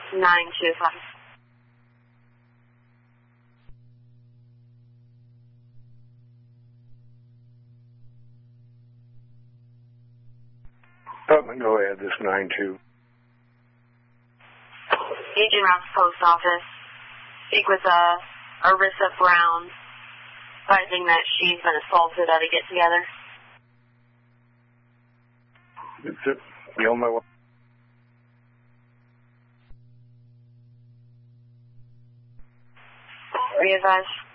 925. Putman, go ahead, this 92. Agent Rouse Post Office. Speak with Arissa Brown, advising that she's been assaulted at a get-together. That's it. Be on my way. Be advised.